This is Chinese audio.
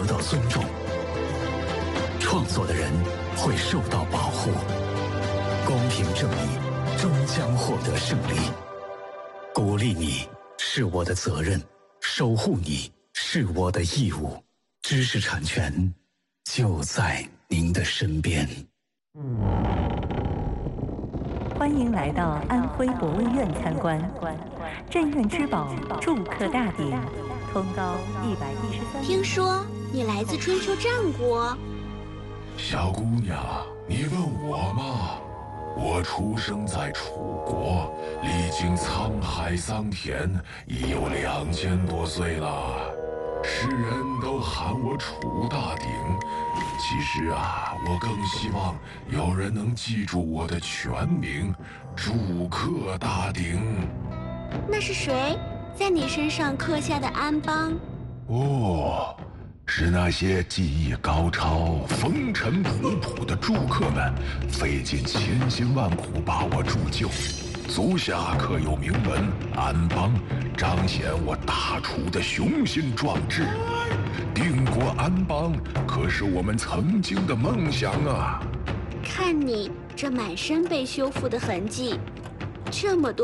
到尊重，创作的人会受到保护，公平正义终将获得胜利。鼓励你是我的责任，守护你是我的义务。知识产权就在您的身边。 欢迎来到安徽博物院参观，镇院之宝筑克大鼎，通高113。 听说你来自春秋战国。 小姑娘，你问我吗？我出生在楚国，历经沧海桑田，已有2000多岁了。世人都喊我楚大鼎，其实啊，我更希望有人能记住我的全名——筑克大鼎。 那是谁在你身上刻下的安邦？ 哦，是那些技艺高超、风尘仆仆的筑客们，费尽千辛万苦把我铸就。足下刻有铭文“安邦”，彰显我大楚的雄心壮志。定国安邦可是我们曾经的梦想啊！ 看你这满身被修复的痕迹，这么多